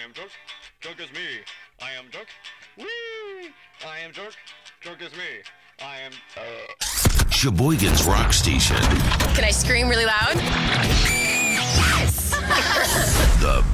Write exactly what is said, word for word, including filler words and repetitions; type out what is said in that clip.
am drunk. Drunk is me. I am drunk. Whee! I am drunk. Drunk is me. I am. Uh... Sheboygan's Rock Station. Can I scream really loud? Yes! The